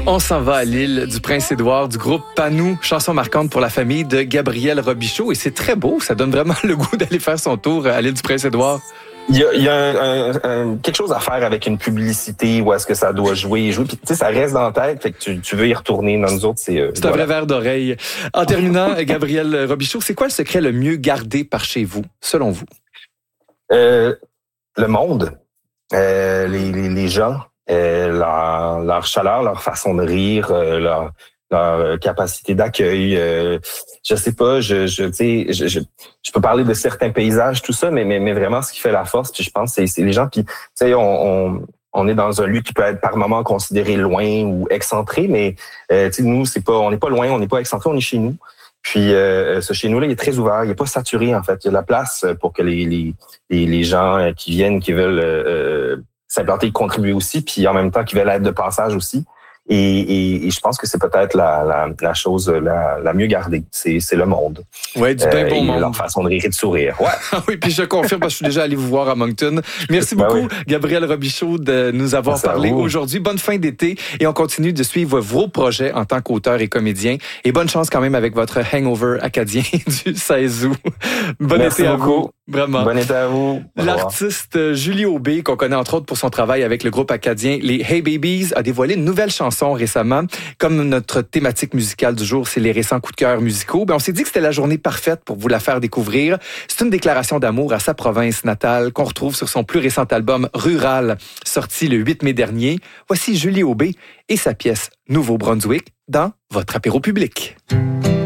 On s'en va à l'île du Prince-Édouard du groupe Panou, chanson marquante pour la famille de Gabriel Robichaud. Et c'est très beau, ça donne vraiment le goût d'aller faire son tour à l'île du Prince-Édouard. Il y a quelque chose à faire avec une publicité où est-ce que ça doit jouer. Puis, tu sais, ça reste dans la tête, fait que tu veux y retourner. Dans nous autres, c'est un vrai verre d'oreille. En terminant, Gabriel Robichaud, c'est quoi le secret le mieux gardé par chez vous, selon vous? Le monde, les gens, leur chaleur, leur façon de rire, leur capacité d'accueil. Je sais pas, je peux parler de certains paysages, tout ça, mais vraiment ce qui fait la force, puis je pense c'est les gens. Puis tu sais, on est dans un lieu qui peut être par moments considéré loin ou excentré, mais tu sais, nous on n'est pas loin, on n'est pas excentré, on est chez nous. Puis ce chez nous là, il est très ouvert, il est pas saturé en fait. Il y a de la place pour que les gens qui viennent, qui veulent s'implanter, contribuer aussi, puis en même temps qui veulent être de passage aussi. Et je pense que c'est peut-être la chose la mieux gardée. C'est le monde. Ouais, du bien bon monde. Leur façon de rire et de sourire. Ouais. Oui, puis je confirme parce que je suis déjà allé vous voir à Moncton. Merci beaucoup, Gabriel Robichaud, de nous avoir parlé aujourd'hui. Bonne fin d'été et on continue de suivre vos projets en tant qu'auteur et comédien. Et bonne chance quand même avec votre hangover acadien du 16 août. Bon été à vous. Vraiment. Bon été à vous. L'artiste Julie Aubé, qu'on connaît entre autres pour son travail avec le groupe acadien Les Hey Babies, a dévoilé une nouvelle chanson récemment. Comme notre thématique musicale du jour, c'est les récents coups de cœur musicaux, on s'est dit que c'était la journée parfaite pour vous la faire découvrir. C'est une déclaration d'amour à sa province natale qu'on retrouve sur son plus récent album Rural, sorti le 8 mai dernier. Voici Julie Aubé et sa pièce Nouveau-Brunswick dans votre apéro public.